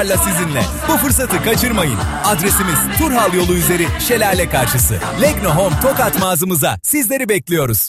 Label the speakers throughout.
Speaker 1: Sizinle. Bu fırsatı kaçırmayın. Adresimiz Turhal yolu üzeri Şelale karşısı. Legno Home Tokat mağazamıza sizleri bekliyoruz.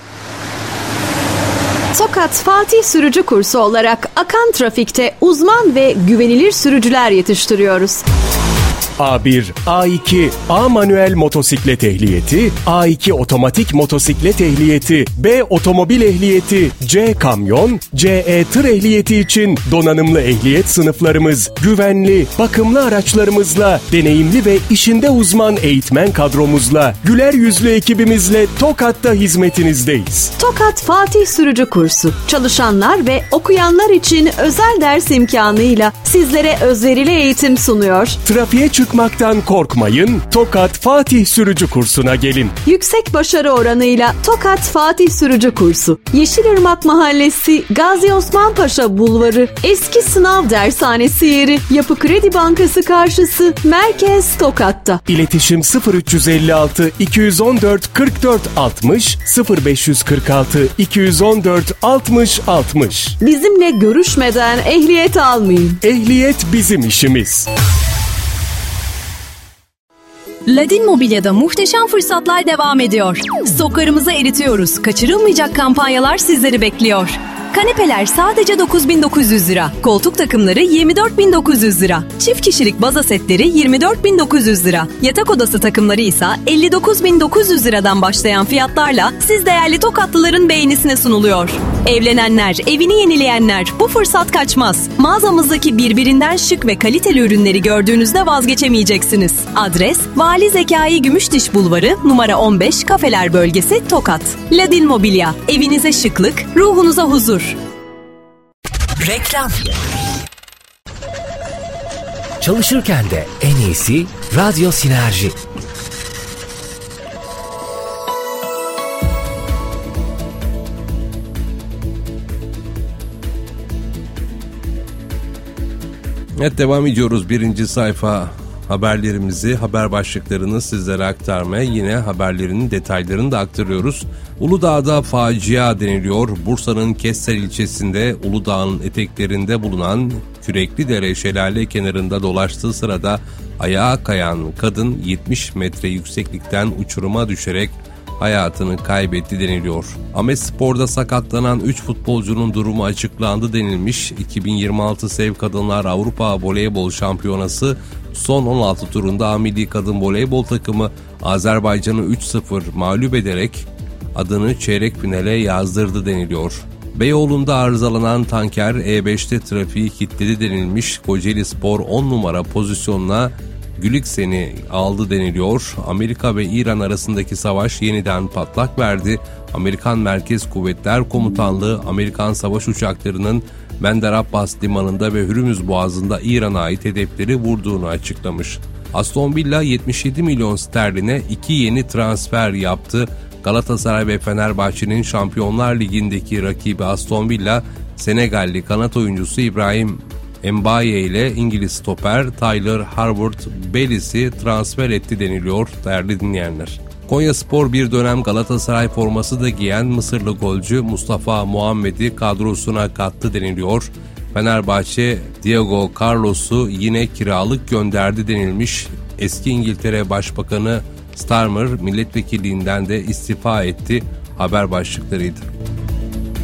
Speaker 2: Tokat Fatih Sürücü Kursu olarak akan trafikte uzman ve güvenilir sürücüler yetiştiriyoruz.
Speaker 3: A1, A2, A manuel motosiklet ehliyeti, A2 otomatik motosiklet ehliyeti, B otomobil ehliyeti, C kamyon, CE tır ehliyeti için donanımlı ehliyet sınıflarımız, güvenli, bakımlı araçlarımızla, deneyimli ve işinde uzman eğitmen kadromuzla, güler yüzlü ekibimizle Tokat'ta hizmetinizdeyiz.
Speaker 2: Tokat Fatih Sürücü Kursu, çalışanlar ve okuyanlar için özel ders imkanıyla sizlere özverili eğitim sunuyor.
Speaker 3: Trafiğe çıkmaktan korkmayın, Tokat Fatih Sürücü Kursu'na gelin.
Speaker 2: Yüksek başarı oranıyla Tokat Fatih Sürücü Kursu, Yeşilırmak Mahallesi, Gazi Osman Paşa Bulvarı, Eski Sınav Dershanesi yeri, Yapı Kredi Bankası karşısı, Merkez Tokat'ta.
Speaker 3: İletişim 0356 214 44 60 0546 214 60 60.
Speaker 2: Bizimle görüşmeden ehliyet almayın.
Speaker 3: Ehliyet bizim işimiz.
Speaker 4: Ladin Mobilya'da muhteşem fırsatlar devam ediyor. Stoklarımızı eritiyoruz. Kaçırılmayacak kampanyalar sizleri bekliyor. Kanepeler sadece 9.900 lira. Koltuk takımları 24.900 lira. Çift kişilik baza setleri 24.900 lira. Yatak odası takımları ise 59.900 liradan başlayan fiyatlarla siz değerli Tokatlıların beğenisine sunuluyor. Evlenenler, evini yenileyenler, bu fırsat kaçmaz. Mağazamızdaki birbirinden şık ve kaliteli ürünleri gördüğünüzde vazgeçemeyeceksiniz. Adres: Vali Zekai Gümüşdiş Bulvarı, numara 15, Kafeler Bölgesi, Tokat. Ladin Mobilya, evinize şıklık, ruhunuza huzur.
Speaker 5: Reklam. Çalışırken de en iyisi Radyo Sinerji.
Speaker 6: Evet, devam ediyoruz. Birinci sayfa haberlerimizi, haber başlıklarını sizlere aktarmaya, yine haberlerin detaylarını da aktarıyoruz. Uludağ'da facia deniliyor. Bursa'nın Kester ilçesinde Uludağ'ın eteklerinde bulunan Küreklidere şelale kenarında dolaştığı sırada ayağa kayan kadın 70 metre yükseklikten uçuruma düşerek hayatını kaybetti deniliyor. Ahmetspor'da sakatlanan 3 futbolcunun durumu açıklandı denilmiş. 2026 Sev Kadınlar Avrupa Voleybol Şampiyonası son 16 turunda A Milli Kadın Voleybol takımı Azerbaycan'ı 3-0 mağlup ederek adını çeyrek finale yazdırdı deniliyor. Beyoğlu'nda arızalanan tanker E5'te trafiği kilitledi denilmiş. Kocaelispor 10 numara pozisyonuna Gülüksen'i aldı deniliyor. Amerika ve İran arasındaki savaş yeniden patlak verdi. Amerikan Merkez Kuvvetler Komutanlığı Amerikan savaş uçaklarının Bender Abbas limanında ve Hürmüz Boğazı'nda İran'a ait hedefleri vurduğunu açıklamış. Aston Villa 77 milyon sterline 2 yeni transfer yaptı. Galatasaray ve Fenerbahçe'nin Şampiyonlar Ligi'ndeki rakibi Aston Villa, Senegalli kanat oyuncusu İbrahim Mbaye ile İngiliz stoper Tyler Harwood-Bellis'i transfer etti deniliyor değerli dinleyenler. Konyaspor bir dönem Galatasaray forması da giyen Mısırlı golcü Mustafa Muhammed'i kadrosuna kattı deniliyor. Fenerbahçe Diego Carlos'u yine kiralık gönderdi denilmiş. Eski İngiltere Başbakanı Starmer milletvekilliğinden de istifa etti. Haber başlıklarıydı.